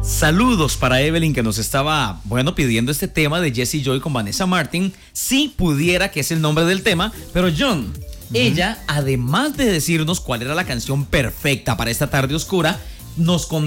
Saludos para Evelyn que nos estaba, pidiendo este tema de Jessie Joy con Vanessa Martin. Si pudiera, que es el nombre del tema, pero John, ella, además de decirnos cuál era la canción perfecta para esta tarde oscura, nos